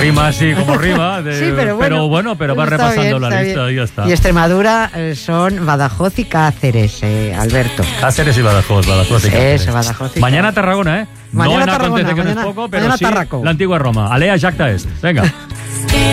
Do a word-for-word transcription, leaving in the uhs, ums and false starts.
rima así como rima. De, sí, pero bueno, pero, bueno, pero va repasando bien, la lista bien. y ya está. Y Extremadura eh, son Badajoz y Cáceres, eh, Alberto. Cáceres y Badajoz, Badajoz y Cáceres. Eso, Badajoz y Mañana Tarragona, ¿eh? Mañana no en Tarragona, acontece que mañana, no es poco, pero mañana sí Tarraco. la antigua Roma. Alea Jacta es. Venga.